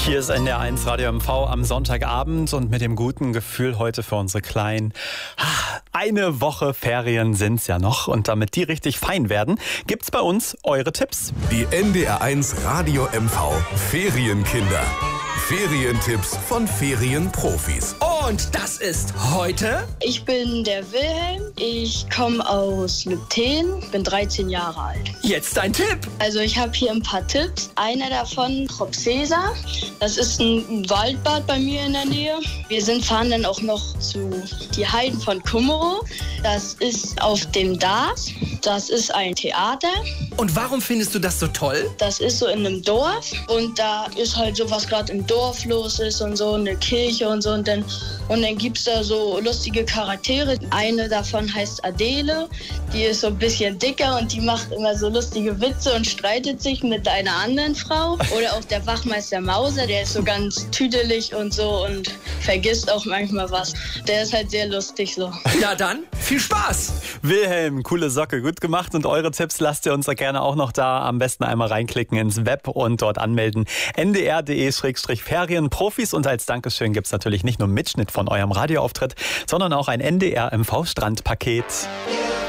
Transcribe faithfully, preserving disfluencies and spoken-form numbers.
Hier ist N D R eins Radio M V am Sonntagabend und mit dem guten Gefühl heute für unsere Kleinen. Eine Woche Ferien sind's ja noch und damit die richtig fein werden, gibt's bei uns eure Tipps. Die N D R eins Radio M V Ferienkinder. Ferientipps von Ferienprofis. Und das ist heute... Ich bin der Wilhelm, ich komme aus Lübten, bin dreizehn Jahre alt. Jetzt dein Tipp. Also ich habe hier ein paar Tipps. Einer davon, Propsesa. Das ist ein Waldbad bei mir in der Nähe. Wir sind fahren dann auch noch zu die Heiden von Kummero. Das ist auf dem Dars. Das ist ein Theater. Und warum findest du das so toll? Das ist so in einem Dorf und da ist halt so, was gerade im Dorf los ist und so, eine Kirche und so. Und dann, und dann gibt es da so lustige Charaktere. Eine davon heißt Adele, die ist so ein bisschen dicker und die macht immer so lustige Witze und streitet sich mit einer anderen Frau. Oder auch der Wachmeister Mauser, der ist so ganz tüdelig und so und vergisst auch manchmal was. Der ist halt sehr lustig so. Ja dann, viel Spaß! Wilhelm, coole Socke, gut gemacht. Und eure Tipps lasst ihr uns da gerne auch noch da. Am besten einmal reinklicken ins Web und dort anmelden. n d r punkt d e slash ferienprofis. Und als Dankeschön gibt's natürlich nicht nur einen Mitschnitt von eurem Radioauftritt, sondern auch ein N D R M V Strandpaket.